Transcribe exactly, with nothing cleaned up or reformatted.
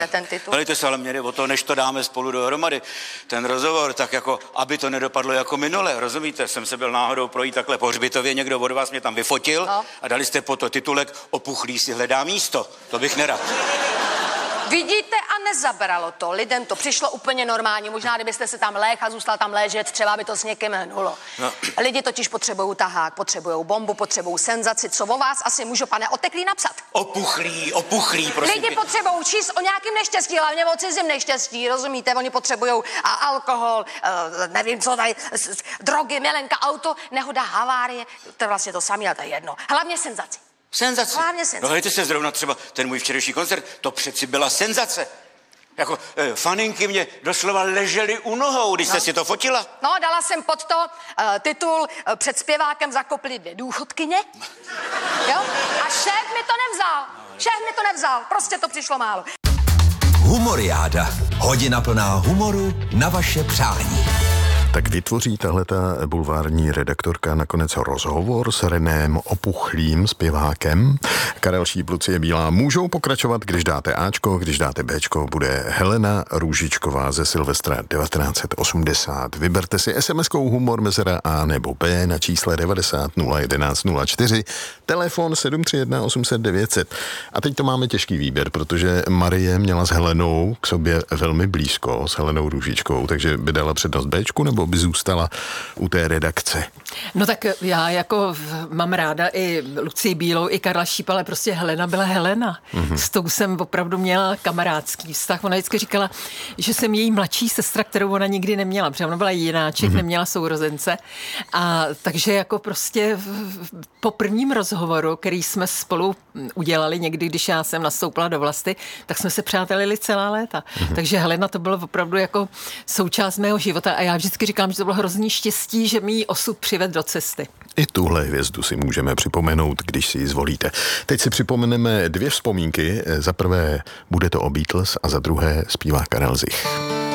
ten titul. Helejte se, ale mě jde o to, než to dáme spolu dohromady, ten rozhovor, tak jako, aby to nedopadlo jako minule, rozumíte? Jsem se byl náhodou projít takhle po hřbitově, někdo od vás mě tam vyfotil no. a dali jste po to titulek Opuchlý si hledá místo. To bych nerad. Vidíte, a nezabralo to. Lidem to přišlo úplně normálně. Možná, kdybyste se tam lék a zůstal tam léžet, třeba by to s někým hnulo. No. Lidi totiž potřebují tahák, potřebují bombu, potřebují senzaci. Co o vás asi můžu, pane Oteklý, napsat? Opuchlý, opuchlý, prosím. Lidi potřebují číst o nějakým neštěstí, hlavně o cizím neštěstí, rozumíte? Oni potřebují alkohol, uh, nevím co tady, drogy, milenka, auto, nehoda, havárie, to je vlastně to samé, ale to je jedno. Hlavně senzaci. Senzace. Hlavně senzace. No hejte se zrovna třeba ten můj včerejší koncert, to přeci byla senzace. Jako eh, faninky mě doslova ležely u nohou, když no. jste si to fotila. No, dala jsem pod to uh, titul uh, před zpěvákem zakopli dvě důchodkyně. Jo? A šéf mi to nevzal. Šéf mi to nevzal, prostě to přišlo málo. Humoriáda. Hodina plná humoru na vaše přání. Tak vytvoří tahleta bulvární redaktorka nakonec rozhovor s Reném Opuchlým, zpěvákem. Karel Šíp, Lucie Bílá můžou pokračovat, když dáte Ačko, když dáte Bčko, bude Helena Růžičková ze Silvestra devatenáct set osmdesát. Vyberte si es em eskou humor mezera A nebo B na čísle devadesát nula jedenáct nula čtyři, telefon sedm tři jedna osm set devět set. A teď to máme těžký výběr, protože Marie měla s Helenou k sobě velmi blízko, s Helenou Růžičkou, takže by dala přednost Bčku nebo by zůstala u té redakce? No tak já jako mám ráda i Lucii Bílou, i Karla Šípa, ale prostě Helena byla Helena. Mm-hmm. S tou jsem opravdu měla kamarádský vztah. Ona vždycky říkala, že jsem její mladší sestra, kterou ona nikdy neměla, protože ona byla jináček, mm-hmm. neměla sourozence. A takže jako prostě po prvním rozhovoru, který jsme spolu udělali někdy, když já jsem nastoupila do Vlasty, tak jsme se přátelili celá léta. Mm-hmm. Takže Helena to bylo opravdu jako součást mého života a já vždycky říkám, že to bylo hrozný štěstí, že mi jí osud přivedl do cesty. I tuhle hvězdu si můžeme připomenout, když si ji zvolíte. Teď si připomeneme dvě vzpomínky. Za prvé bude to o Beatles a za druhé zpívá Karel Zich.